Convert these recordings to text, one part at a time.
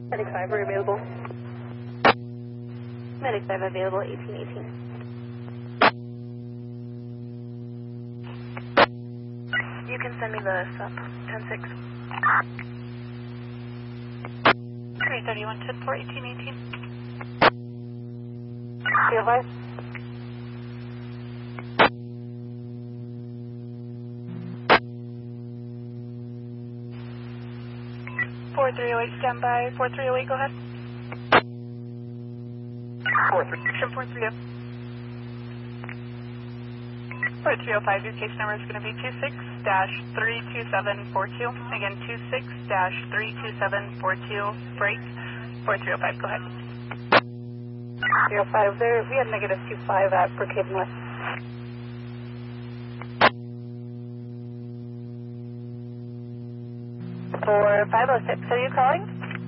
Medic 5, are available? Medic 5 available, 1818. You can send me the sub, 10-6. 331, 10-4, 1818. 305. 4308, stand by. 4308, go ahead. 4330. 4305, your case number is going to be 26-32742. Again, 26-32742. Break. 4305, go ahead. 305, there, we had negative 25 at Brookhaven West. For 506, are you calling?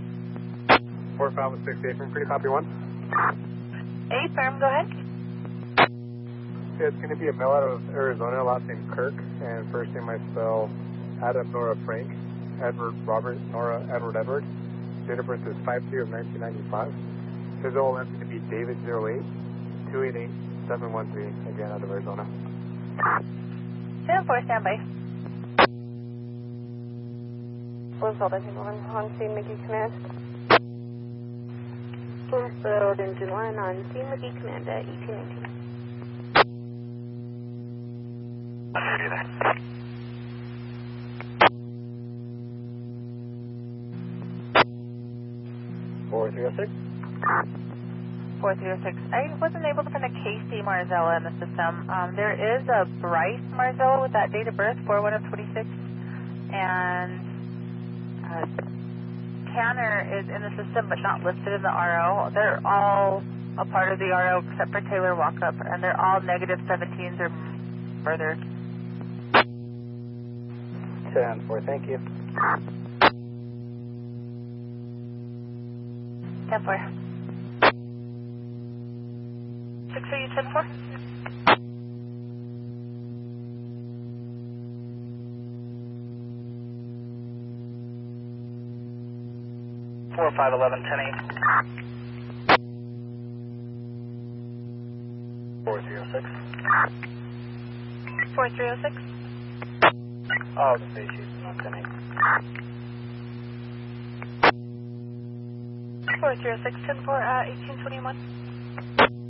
4506, Affirm, free to copy 1. Affirm, go ahead. Yeah, it's going to be a mail out of Arizona, last name Kirk, and first name I spell Adam Nora Frank, Edward Robert Nora Edward Edward. Date of birth is 5/2 of 1995. Physical is going to be David 08 288 713, again out of Arizona. 10-4, stand by. Blissfield Engine 1 on scene, Mickey Command. Blissfield Engine 1 on scene, Mickey Command at 1819. Roger that. 4306. 4306. I wasn't able to find a Casey Marzella in the system. There is a Bryce Marzella with that date of birth, 4/1 of 26, and Tanner is in the system but not listed in the RO. They're all a part of the RO except for Taylor Walkup, and they're all negative 17s or further. 10-4, thank you. 10-4. 6 are you, 10-4? 4511, 10-8. 4306. 4306. Oh, the state chief, no 10-8. 4306, 10-4, 1821.